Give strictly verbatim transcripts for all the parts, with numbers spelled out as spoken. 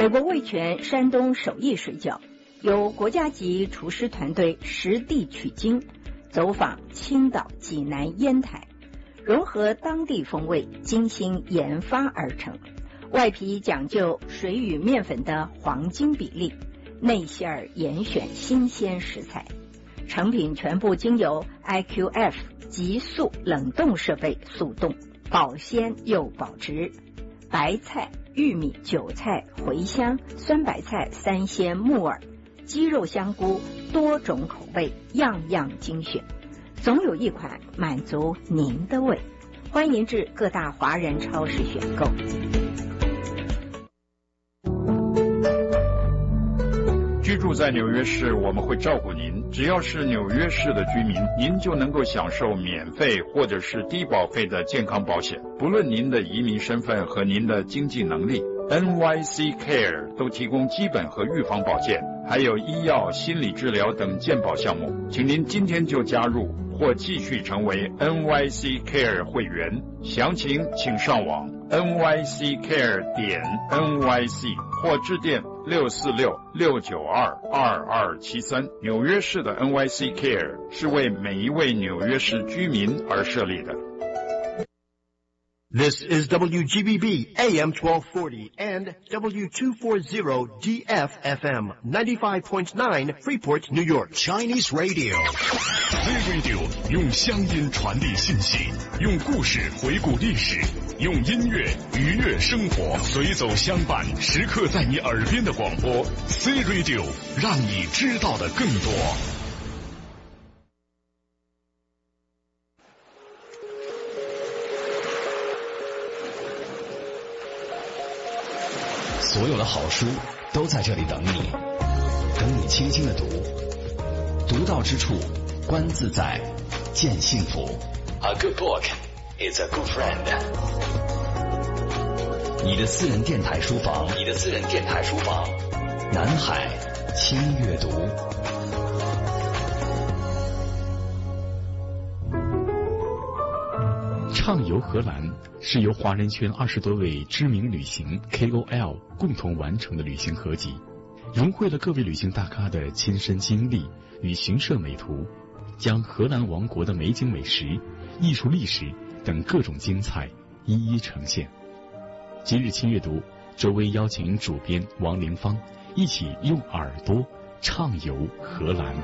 美国味全山东手艺水饺，由国家级厨师团队实地取经，走访青岛、济南、烟台，融合当地风味，精心研发而成。外皮讲究水与面粉的黄金比例，内馅儿严选新鲜食材，成品全部经由 I Q F 极速冷冻设备速冻，保鲜又保值。白菜、玉米、韭菜、茴香、酸白菜、三鲜、木耳、鸡肉、香菇，多种口味，样样精选，总有一款满足您的胃。欢迎至各大华人超市选购。 居住在纽约市，我们会照顾您。只要是纽约市的居民，您就能够享受免费或者是低保费的健康保险。不论您的移民身份和您的经济能力， N Y C Care 都提供基本和预防保健，还有医药、心理治疗等健保项目。请您今天就加入或继续成为 N Y C Care 会员。详情请上网 N Y C Care 点 N Y C 或致电六四六六九二二二七三。纽约市的 N Y C Care 是为每一位纽约市居民而设立的。 This is W G B B A M twelve forty and W two forty D F F M ninety-five point nine Freeport, New York. Chinese Radio. Z Radio 用乡音传递信息，用故事回顾历史，用音乐愉悦生活，随走相伴，时刻在你耳边的广播 C Radio， 让你知道的更多。所有的好书都在这里等你，等你轻轻的读，读到之处，观自在，见幸福。A good book is a good friend。你的私人电台书房，你的私人电台书房，南海轻阅读。 畅游荷兰是由华人圈二十多位知名旅行 K O L 共同完成的旅行合集，融汇了各位旅行大咖的亲身经历与行摄美图，将荷兰王国的美景美食、艺术历史等各种精彩一一呈现。今日轻阅读，周薇邀请主编王凌芳一起用耳朵畅游荷兰。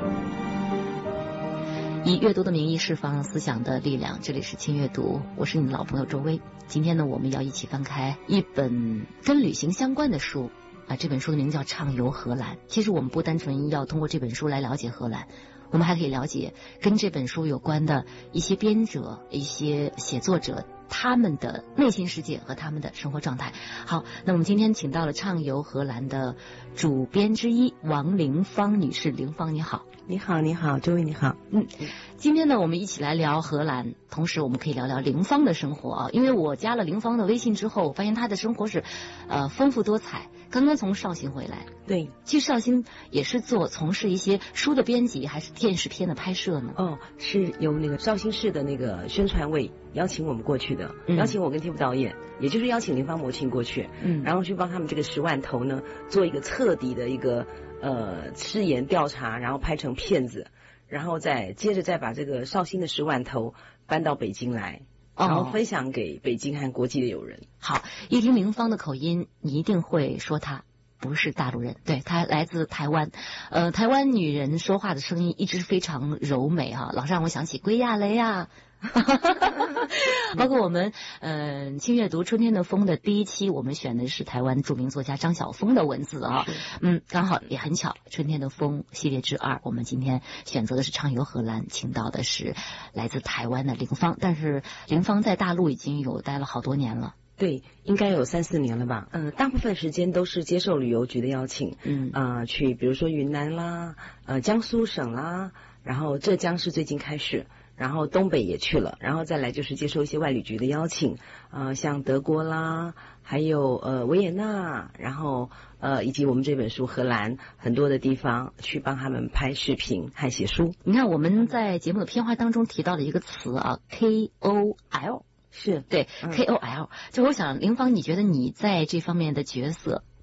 以阅读的名义释放思想的力量，这里是轻阅读，我是你的老朋友周薇。今天呢，我们要一起翻开一本跟旅行相关的书啊，这本书的名字叫《畅游荷兰》。其实我们不单纯要通过这本书来了解荷兰，我们还可以了解跟这本书有关的一些编者、一些写作者他们的内心世界和他们的生活状态。好，那我们今天请到了畅游荷兰的主编之一王凌芳女士。凌芳你好。 你好，你好，周薇你好。 嗯，今天呢，我们一起来聊荷兰，同时我们可以聊聊凌芳的生活啊。因为我加了凌芳的微信之后，我发现她的生活是呃丰富多彩。刚刚从绍兴回来， 对， 其实绍兴也是做从事一些书的编辑，还是电视片的拍摄呢？ 哦，是由那个绍兴市的那个宣传委邀请我们过去的，嗯、邀请我跟天府导演，也就是邀请凌芳母亲过去，嗯，然后去帮他们这个十万头呢做一个彻底的一个呃试验调查，然后拍成片子，然后再接着再把这个绍兴的十万头搬到北京来。然后分享给北京和国际的友人。 好，一听凌芳的口音，你一定会说她不是大陆人，对，她来自台湾。呃，台湾女人说话的声音一直非常柔美哈、啊，老是让我想起归亚雷呀。包括我们嗯、呃，轻阅读春天的风的第一期，我们选的是台湾著名作家张晓峰的文字啊，嗯，刚好也很巧，春天的风系列之二，我们今天选择的是畅游荷兰，请到的是来自台湾的凌芳，但是凌芳在大陆已经有待了好多年了。 对，应该有三四年了吧。嗯、呃，大部分时间都是接受旅游局的邀请，嗯，呃，去比如说云南啦，呃，江苏省啦，然后浙江是最近开始。然后东北也去了，然后再来就是接受一些外旅局的邀请，呃，像德国啦，还有呃维也纳，然后呃以及我们这本书荷兰很多的地方去帮他们拍视频和写书。 你看我们在节目的片花当中提到的一个词啊 ，K O L， 是对、嗯、K O L， 就我想凌芳，你觉得你在这方面的角色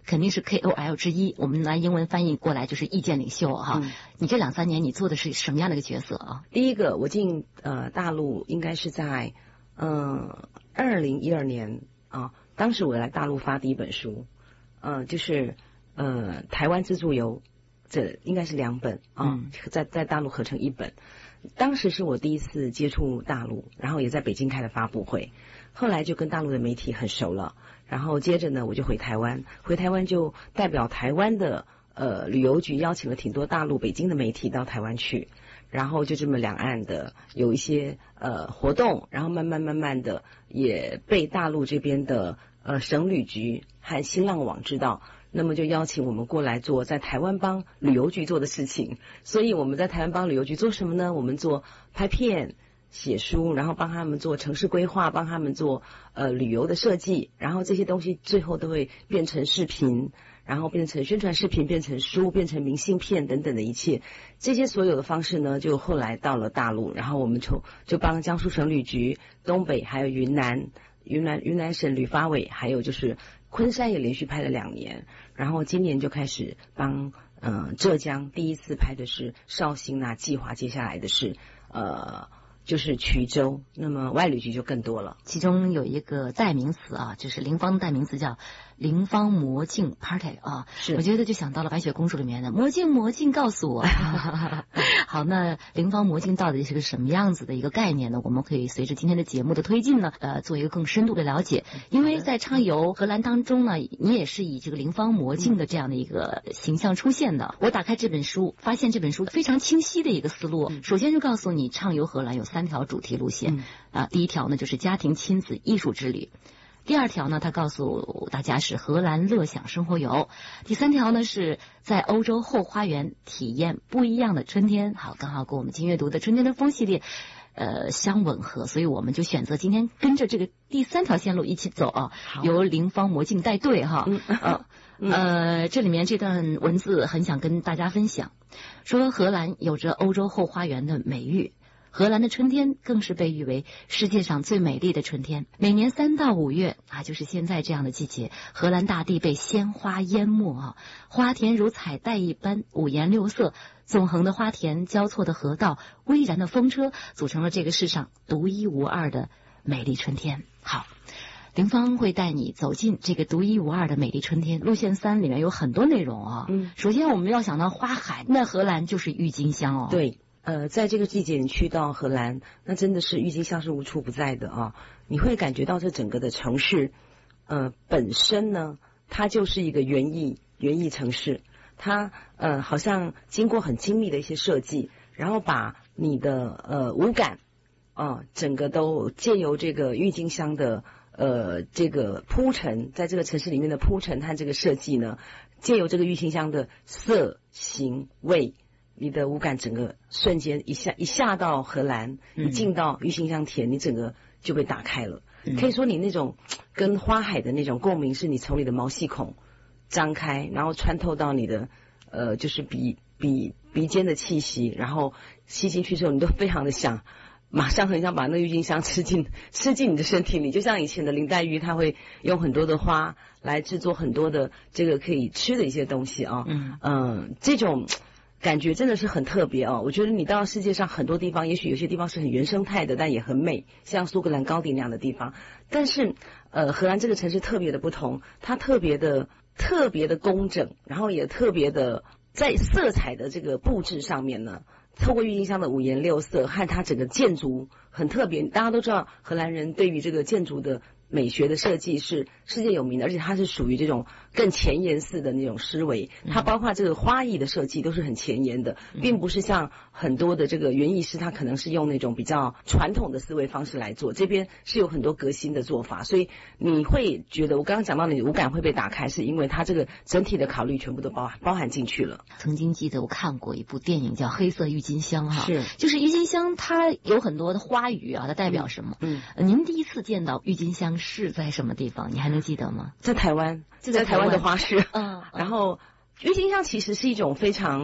肯定是 K O L 之一，我们拿英文翻译过来就是意见领袖哈。嗯、你这两三年你做的是什么样的一个角色啊？ 第一个，我进呃大陆应该是在嗯二零一二年啊，当时我来大陆发第一本书，呃，就是呃台湾自助游，这应该是两本啊，嗯、在在大陆合成一本。当时是我第一次接触大陆，然后也在北京开了发布会，后来就跟大陆的媒体很熟了，然后接着呢我就回台湾，回台湾就代表台湾的呃旅游局邀请了挺多大陆北京的媒体到台湾去，然后就这么两岸的有一些呃活动，然后慢慢慢慢的也被大陆这边的呃省旅局和新浪网知道，那么就邀请我们过来做在台湾帮旅游局做的事情。所以我们在台湾帮旅游局做什么呢？我们做拍片、写书，然后帮他们做城市规划，帮他们做呃旅游的设计，然后这些东西最后都会变成视频，然后变成宣传视频，变成书，变成明信片等等的一切。这些所有的方式呢，就后来到了大陆，然后我们就就帮江苏省旅局、东北还有云南、云南云南省旅发委，还有就是昆山也连续拍了两年，然后今年就开始帮呃浙江，第一次拍的是绍兴啊、计划，接下来的是呃就是衢州，那么外旅局就更多了。 其中有一个代名词啊，就是林芳的代名词叫林芳魔镜 party 啊，是我觉得就想到了白雪公主里面的魔镜魔镜告诉我。好，那林芳魔镜到底是个什么样子的一个概念呢？我们可以随着今天的节目的推进呢，呃，做一个更深度的了解。因为在畅游荷兰当中呢，你也是以这个林芳魔镜的这样的一个形象出现的。我打开这本书，发现这本书非常清晰的一个思路。首先就告诉你，畅游荷兰有三条主题路线啊，第一条呢就是家庭亲子艺术之旅。第二条呢，他告诉大家是荷兰乐享生活游。第三条呢，是在欧洲后花园体验不一样的春天。好，刚好跟我们今阅读的春天的风系列呃相吻合，所以我们就选择今天跟着这个第三条线路一起走啊，由林芳魔镜带队哈。嗯呃呃，这里面这段文字很想跟大家分享，说荷兰有着欧洲后花园的美誉。荷兰的春天更是被誉为世界上最美丽的春天。每年三到五月啊，就是现在这样的季节，荷兰大地被鲜花淹没啊，花田如彩带一般五颜六色，纵横的花田，交错的河道，巍然的风车，组成了这个世上独一无二的美丽春天。好，林芳会带你走进这个独一无二的美丽春天。路线三里面有很多内容啊。嗯，首先我们要想到花海，那荷兰就是郁金香哦。 对。呃，在这个季节你去到荷兰，那真的是郁金香是无处不在的啊！你会感觉到这整个的城市，呃，本身呢，它就是一个园艺园艺城市，它呃好像经过很精密的一些设计，然后把你的呃五感啊、呃，整个都借由这个郁金香的呃这个铺陈，在这个城市里面的铺陈和这个设计呢，借由这个郁金香的色、形、味。你的五感整个瞬间一下一下到荷兰，一进到郁金香田，你整个就被打开了。嗯、可以说你那种跟花海的那种共鸣，是你从你的毛细孔张开，然后穿透到你的呃，就是鼻鼻鼻尖的气息，然后吸进去之后，你都非常的想，马上很想把那郁金香吃进吃进你的身体里。就像以前的林黛玉，她会用很多的花来制作很多的这个可以吃的一些东西啊。嗯嗯、呃，这种。感觉真的是很特别哦！我觉得你到世界上很多地方，也许有些地方是很原生态的，但也很美，像苏格兰高地那样的地方。但是，呃，荷兰这个城市特别的不同，它特别的特别的工整，然后也特别的在色彩的这个布置上面呢，透过郁金香的五颜六色和它整个建筑很特别。大家都知道，荷兰人对于这个建筑的美学的设计是世界有名的，而且它是属于这种更前沿式的那种思维，它包括这个花艺的设计都是很前沿的，并不是像很多的这个园艺师他可能是用那种比较传统的思维方式来做，这边是有很多革新的做法，所以你会觉得我刚刚讲到你的五感会被打开，是因为它这个整体的考虑全部都包含包含进去了。 曾经记得我看过一部电影叫《黑色郁金香》哈， 是就是郁金香它有很多的花语啊，它代表什么？嗯，呃、您第一次见到郁金香是在什么地方？你还能记得吗？ 在台湾，就在台湾的花市。嗯，然后郁金香其实是一种非常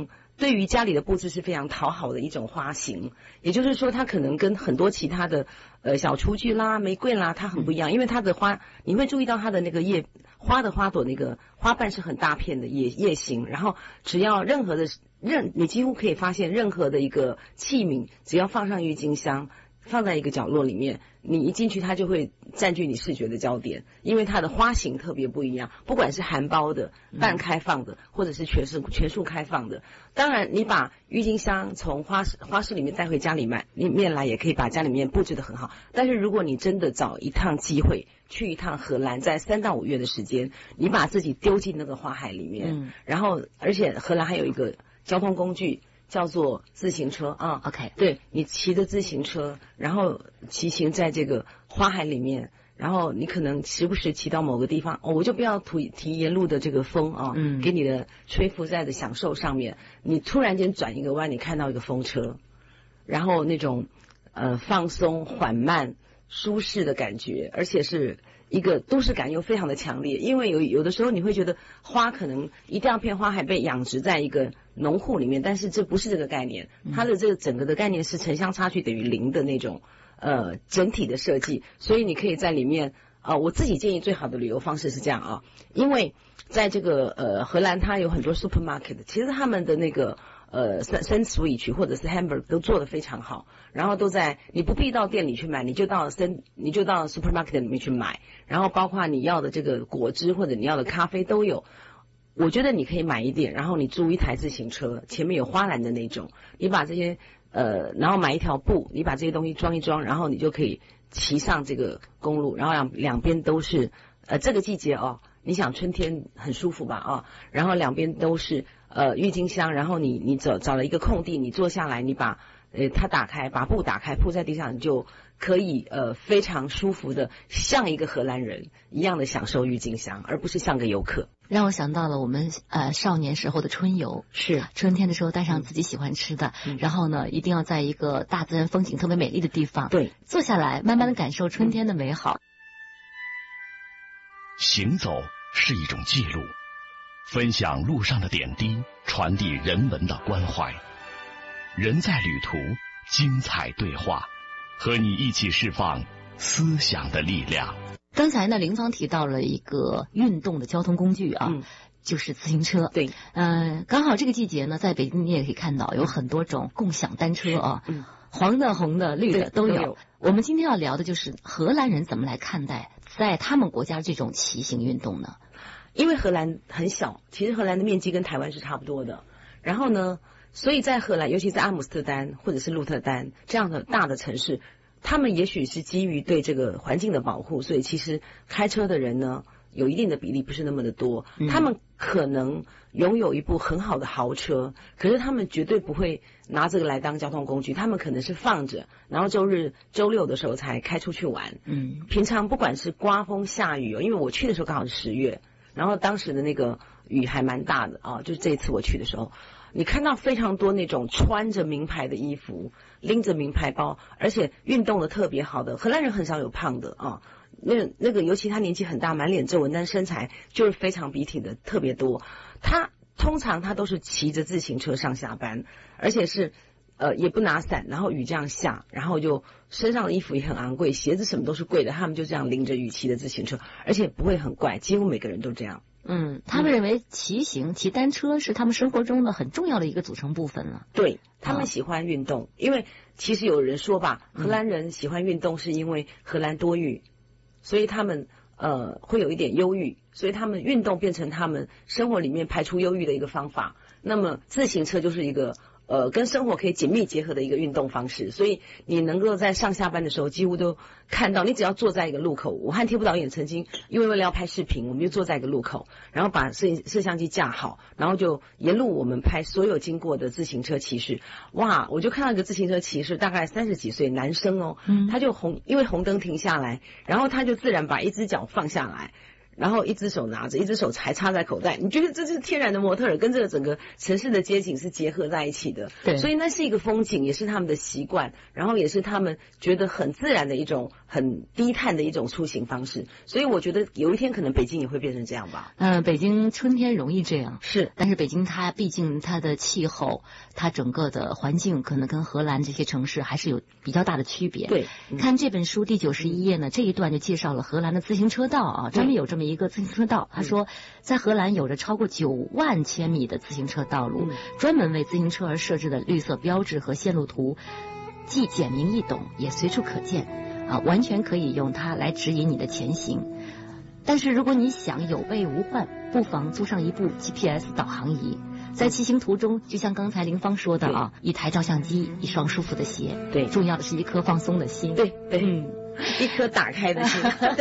对于家里的布置是非常讨好的一种花型，也就是说它可能跟很多其他的呃小雏菊啦、玫瑰啦它很不一样，因为它的花你会注意到它的那个叶花的花朵那个花瓣是很大片的叶叶形，然后只要任何的任你几乎可以发现任何的一个器皿，只要放上郁金香放在一个角落里面，你一进去它就会占据你视觉的焦点，因为它的花型特别不一样，不管是含苞的、半开放的，或者是全是全数开放的。当然你把郁金香从花市花市里面带回家里面里面来，也可以把家里面布置得很好。但是如果你真的找一趟机会去一趟荷兰，在三到五月的时间，你把自己丢进那个花海里面，嗯、然后而且荷兰还有一个交通工具叫做自行车啊 ，OK， 对，你骑着自行车，然后骑行在这个花海里面，然后你可能时不时骑到某个地方，哦，我就不要提提沿路的这个风啊，嗯，给你的吹拂在的享受上面，你突然间转一个弯，你看到一个风车，然后那种呃放松、缓慢、舒适的感觉，而且是一个都市感又非常的强烈，因为有有的时候你会觉得花可能一大片花海被养殖在一个农户里面，但是这不是这个概念，它的这个整个的概念是城乡差距等于零的那种呃整体的设计，所以你可以在里面啊、呃，我自己建议最好的旅游方式是这样啊，因为在这个呃荷兰它有很多 supermarket， 其实他们的那个呃生熟语区或者是 Hamburg 都做得非常好，然后都在你不必到店里去买，你就到生你就到 supermarket 里面去买，然后包括你要的这个果汁或者你要的咖啡都有。我觉得你可以买一点，然后你租一台自行车，前面有花篮的那种，你把这些呃，然后买一条布，你把这些东西装一装，然后你就可以骑上这个公路，然后两两边都是呃这个季节哦，你想春天很舒服吧啊，然后两边都是呃郁金香，然后你你找找了一个空地，你坐下来，你把呃它打开，把布打开铺在地上，你就可以呃非常舒服的像一个荷兰人一样的享受郁金香，而不是像个游客。 让我想到了我们呃少年时候的春游， 是春天的时候带上自己喜欢吃的，嗯、然后呢一定要在一个大自然风景特别美丽的地方， 对， 坐下来慢慢的感受春天的美好。 行走是一种记录，分享路上的点滴，传递人文的关怀。人在旅途，精彩对话，和你一起释放思想的力量。 刚才呢，林芳提到了一个运动的交通工具啊，嗯、就是自行车。 对， 嗯、呃，刚好这个季节呢，在北京你也可以看到有很多种共享单车啊，嗯、黄的、红的、绿的都有。都有。我们今天要聊的就是荷兰人怎么来看待在他们国家这种骑行运动呢？ 因为荷兰很小，其实荷兰的面积跟台湾是差不多的。然后呢，所以在荷兰，尤其在阿姆斯特丹或者是鹿特丹这样的大的城市。他们也许是基于对这个环境的保护，所以其实开车的人呢，有一定的比例不是那么的多。嗯、他们可能拥有一部很好的豪车，可是他们绝对不会拿这个来当交通工具，他们可能是放着，然后周日、周六的时候才开出去玩。嗯，平常不管是刮风下雨哦，因为我去的时候刚好是十月，然后当时的那个雨还蛮大的啊，就是这一次我去的时候。你看到非常多那种穿着名牌的衣服，拎着名牌包，而且运动的特别好的荷兰人很少有胖的啊，那那个尤其他年纪很大，满脸皱纹，但身材就是非常笔挺的特别多。他通常他都是骑着自行车上下班，而且是呃也不拿伞，然后雨这样下，然后就身上的衣服也很昂贵，鞋子什么都是贵的，他们就这样拎着雨骑的自行车，而且不会很怪，几乎每个人都这样。 嗯，他们认为骑行、骑单车是他们生活中的很重要的一个组成部分了。 对，他们喜欢运动，啊、因为其实有人说吧，荷兰人喜欢运动是因为荷兰多雨，所以他们呃会有一点忧郁，所以他们运动变成他们生活里面排除忧郁的一个方法。那么自行车就是一个呃跟生活可以紧密结合的一个运动方式，所以你能够在上下班的时候几乎都看到，你只要坐在一个路口，我和贴布导演曾经因为为了要拍视频，我们就坐在一个路口，然后把摄摄像机架好，然后就沿路我们拍所有经过的自行车骑士。哇，我就看到一个自行车骑士，大概三十几岁男生哦，嗯、他就红因为红灯停下来，然后他就自然把一只脚放下来， 然后一只手拿着，一只手还插在口袋，你觉得这是天然的模特儿，跟这个整个城市的街景是结合在一起的。 对， 所以那是一个风景，也是他们的习惯，然后也是他们觉得很自然的一种很低碳的一种出行方式。所以我觉得有一天可能北京也会变成这样吧。 嗯、呃，北京春天容易这样， 是， 但是北京它毕竟它的气候，它整个的环境可能跟荷兰这些城市还是有比较大的区别。 对，嗯、 看这本书第九十一页呢，这一段就介绍了荷兰的自行车道啊，专门有这么一个自行车道。他说，在荷兰有着超过九万千米的自行车道路，嗯、专门为自行车而设置的绿色标志和线路图，既简明易懂，也随处可见，啊，完全可以用它来指引你的前行。但是如果你想有备无患，不妨租上一部 G P S 导航仪。在骑行途中，就像刚才林芳说的啊，一台照相机，一双舒服的鞋， 对， 重要的是一颗放松的心， 对对，嗯，一颗打开的心。